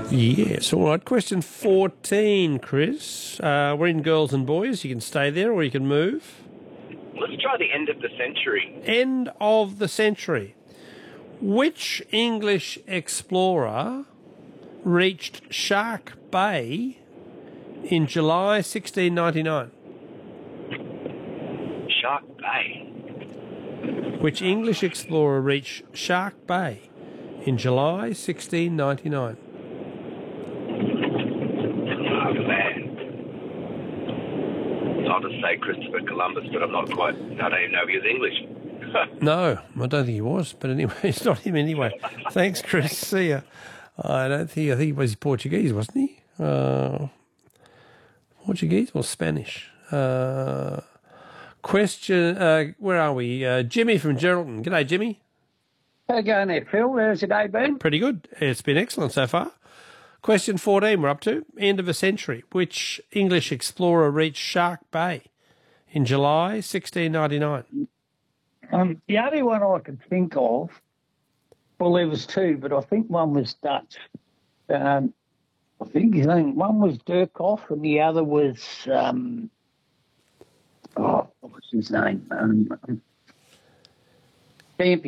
Yes, all right. Question 14, Chris. We're in girls and boys. You can stay there or you can move. Let's try the end of the century. End of the century. Which English explorer reached Shark Bay in July 1699? Shark Bay. Which English explorer reached Shark Bay in July 1699? Oh, man. I'll just say Christopher Columbus, but I'm not quite... I don't even know if he was English. No, I don't think he was. But anyway, it's not him anyway. Thanks, Chris. See ya. I think he was Portuguese, wasn't he? Portuguese or Spanish? Question, where are we? Jimmy from Geraldton. G'day, Jimmy. How you going there, Phil? How's your day been? Pretty good. It's been excellent so far. Question 14 we're up to. End of a century. Which English explorer reached Shark Bay in July 1699? The only one I could think of, well, there was two, but I think one was Dutch. I think his name, one was Durkhoff and the other was, what was his name? Champion.